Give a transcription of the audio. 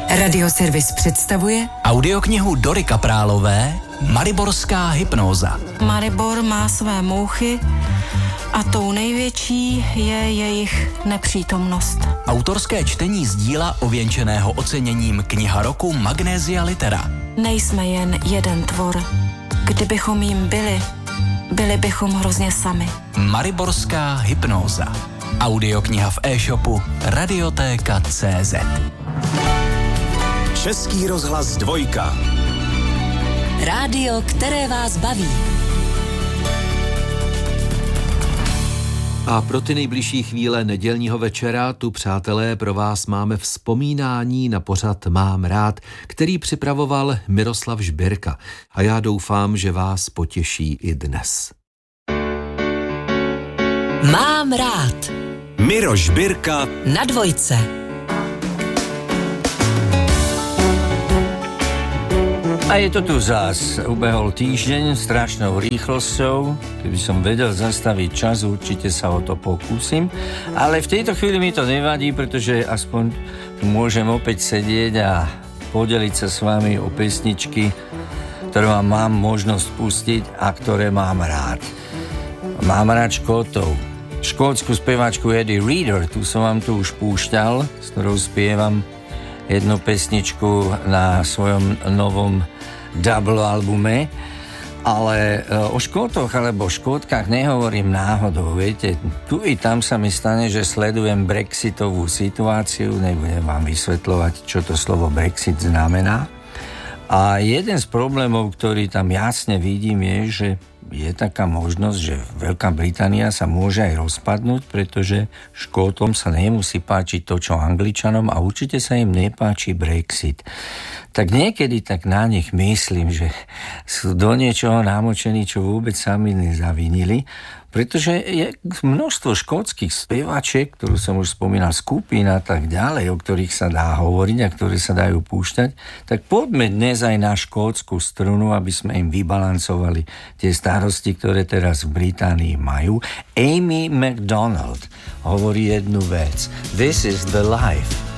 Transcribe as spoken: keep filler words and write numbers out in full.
Radioservis představuje audioknihu Dory Kaprálové Mariborská hypnóza. Maribor má své mouchy a tou největší je jejich nepřítomnost. Autorské čtení z díla ověnčeného oceněním Kniha roku Magnesia Litera. Nejsme jen jeden tvor. Kdybychom jim byli, byli bychom hrozně sami. Mariborská hypnóza. Audiokniha v e-shopu radiotéka tečka cé zet. Český rozhlas dvojka. rádio, které vás baví. A pro ty nejbližší chvíle nedělního večera tu, přátelé, pro vás máme vzpomínání na pořad Mám rád, který připravoval Miroslav Žbirka. A já doufám, že vás potěší i dnes. Mám rád. Miro Žbirka Na dvojce. A je to tu zás. Ubehol týždeň strašnou rýchlosťou. Keby som vedel zastaviť čas, určite sa o to pokúsim. Ale v tejto chvíli mi to nevadí, pretože aspoň tu môžem opäť sedieť a podeliť sa s vami o pesničky, ktoré vám mám možnosť pustiť a ktoré mám rád. Mám rád Škótov. Škótsku speváčku Eddie Reader, tu som vám tu už púšťal, s ktorou spievam jednu pesničku na svojom novom double albume, ale o Škótoch alebo Škótkach nehovorím náhodou, viete, tu i tam sa mi stane, že sledujem brexitovú situáciu, nebudem vám vysvetľovať, čo to slovo Brexit znamená. A jeden z problémov, ktorý tam jasne vidím, je, že je taká možnosť, že Veľká Británia sa môže aj rozpadnúť, pretože Škótom sa nemusí páčiť to, čo Angličanom, a určite sa im nepáči Brexit. Tak niekedy tak na nich myslím, že sú do niečoho namočení, čo vôbec sami nezavinili, pretože je množstvo škótskych spevačiek, ktorú som už spomínal, skupín a tak ďalej, o ktorých sa dá hovoriť a ktoré sa dajú púšťať, tak poďme dnes aj na škótsku strunu, aby sme im vybalancovali tie starosti, ktoré teraz v Británii majú. Amy Macdonald hovorí jednu vec. This is the life.